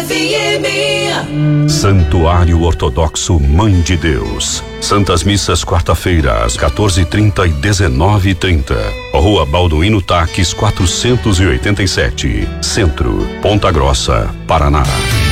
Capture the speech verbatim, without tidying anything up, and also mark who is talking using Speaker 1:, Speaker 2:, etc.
Speaker 1: F M.
Speaker 2: Santuário Ortodoxo Mãe de Deus. Santas Missas quarta-feira às quatorze e trinta e dezenove e trinta. Rua Balduino Taques quatrocentos e oitenta e sete, Centro, Ponta Grossa, Paraná.